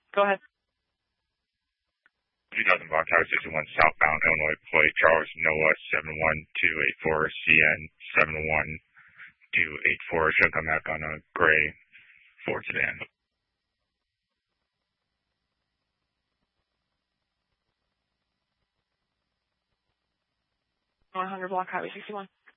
Go ahead. 2000 block Highway 61 southbound Illinois plate Charles Noah 71284 CN 71284 should come back on a gray Ford sedan. 100 block Highway 61.